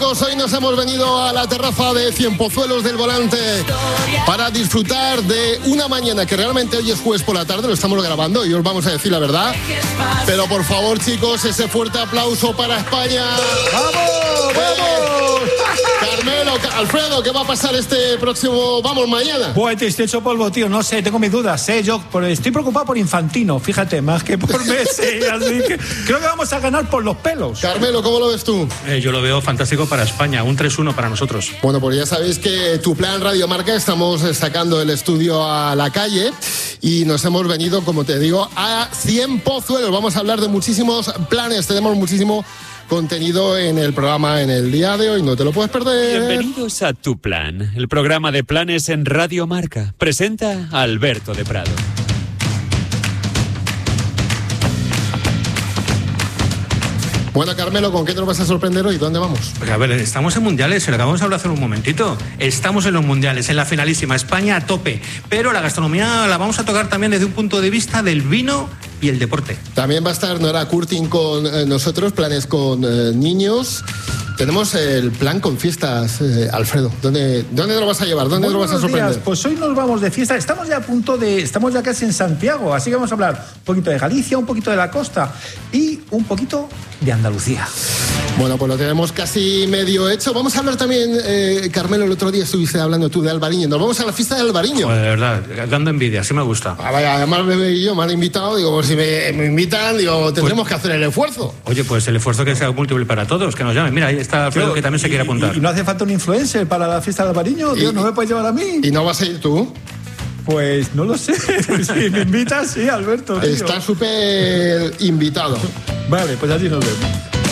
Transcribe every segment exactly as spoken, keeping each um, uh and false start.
chicos, hoy nos hemos venido a la terraza de Cienpozuelos del Volante para disfrutar de una mañana que realmente hoy es jueves por la tarde, lo estamos grabando y os vamos a decir la verdad. Pero por favor, chicos, ese fuerte aplauso para España. ¡Vamos, vamos! Carmelo, Alfredo, ¿qué va a pasar este próximo, vamos, mañana? Pues te estoy hecho polvo, tío, no sé, tengo mis dudas, ¿eh? Yo por, estoy preocupado por Infantino, fíjate, más que por Messi, así que creo que vamos a ganar por los pelos. Carmelo, ¿cómo lo ves tú? Eh, yo lo veo fantástico para España, un tres uno para nosotros. Bueno, pues ya sabéis que Tu Plan Radio Marca estamos sacando el estudio a la calle y nos hemos venido, como te digo, a Cienpozuelos. Vamos a hablar de muchísimos planes, tenemos muchísimo contenido en el programa en el día de hoy, no te lo puedes perder. Bienvenidos a Tu Plan, el programa de planes en Radio Marca. Presenta a Alberto de Prado. Bueno, Carmelo, ¿con qué te lo vas a sorprender hoy? ¿Dónde vamos? Pues a ver, estamos en mundiales, se lo acabamos de hablar hace un momentito. Estamos en los mundiales, en la finalísima, España a tope. Pero la gastronomía la vamos a tocar también desde un punto de vista del vino y el deporte. También va a estar Nora Curtin con eh, nosotros, planes con eh, niños. Tenemos el plan con fiestas, eh, Alfredo. ¿Dónde, ¿Dónde te lo vas a llevar? ¿Dónde te lo vas a sorprender? Días. Pues hoy nos vamos de fiesta. Estamos ya a punto de... Estamos ya casi en Santiago, así que vamos a hablar un poquito de Galicia, un poquito de la costa y un poquito de Andalucía. Bueno, pues lo tenemos casi medio hecho. Vamos a hablar también, eh, Carmelo, el otro día estuviste hablando tú de Albariño. Nos vamos a la fiesta de Albariño. Pues de verdad, dando envidia, sí me gusta. Ah, vaya, además Bebé y yo me han invitado. Digo, pues si me, me invitan, digo, tendremos pues, que hacer el esfuerzo. Oye, pues el esfuerzo que sea múltiple para todos, que nos llamen. Mira, ahí está Alfredo, que también se quiere apuntar. ¿Y, y no hace falta un influencer para la fiesta de Albariño? Dios, ¿no me puedes llevar a mí? ¿Y no vas a ir tú? Pues no lo sé. Si me invitas, sí, Alberto. Tío. Está súper invitado. Vale, pues así nos vemos.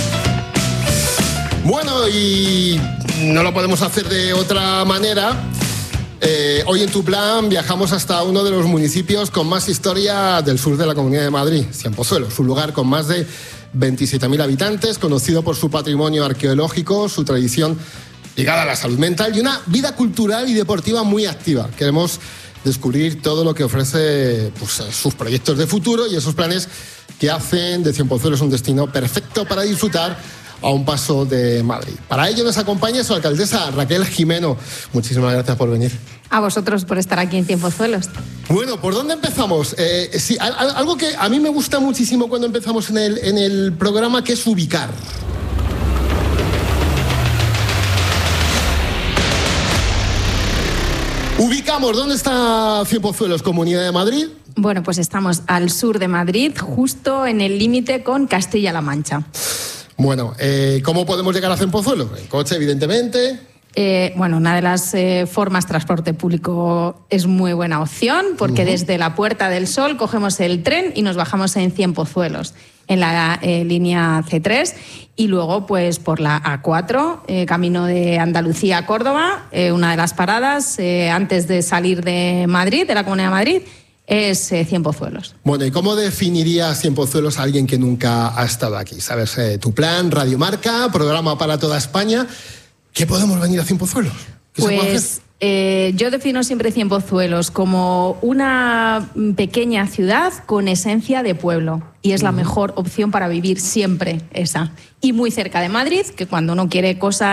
Bueno, y no lo podemos hacer de otra manera. Eh, hoy en Tu Plan viajamos hasta uno de los municipios con más historia del sur de la Comunidad de Madrid, Cienpozuelos, un lugar con más de veintisiete mil habitantes, conocido por su patrimonio arqueológico, su tradición ligada a la salud mental y una vida cultural y deportiva muy activa. Queremos descubrir todo lo que ofrece pues, sus proyectos de futuro y esos planes que hacen de Cienpozuelos un destino perfecto para disfrutar a un paso de Madrid. Para ello nos acompaña su alcaldesa Raquel Jimeno. Muchísimas gracias por venir. A vosotros por estar aquí en Cienpozuelos. Bueno, ¿por dónde empezamos? Eh, sí, algo que a mí me gusta muchísimo cuando empezamos en el, en el programa, que es ubicar. Ubicamos, ¿dónde está Cienpozuelos, Comunidad de Madrid? Bueno, pues estamos al sur de Madrid, justo en el límite con Castilla-La Mancha. Bueno, eh, ¿cómo podemos llegar a Cienpozuelos? En coche, evidentemente. Eh, bueno, una de las eh, formas, transporte público es muy buena opción, porque uh-huh. desde la Puerta del Sol cogemos el tren y nos bajamos en Cienpozuelos, en la eh, línea ce tres, y luego pues por la a cuatro, eh, camino de Andalucía a Córdoba, eh, una de las paradas eh, antes de salir de Madrid, de la Comunidad de Madrid, es eh, Cienpozuelos. Bueno, ¿y cómo definirías Cienpozuelos a alguien que nunca ha estado aquí? ¿Sabes? Eh, Tu Plan, Radio Marca, programa para toda España. ¿Qué podemos venir a Cienpozuelos? ¿Qué pues, se puede hacer? Eh, yo defino siempre Cienpozuelos como una pequeña ciudad con esencia de pueblo. Y es uh-huh. la mejor opción para vivir siempre esa. Y muy cerca de Madrid, que cuando uno quiere cosas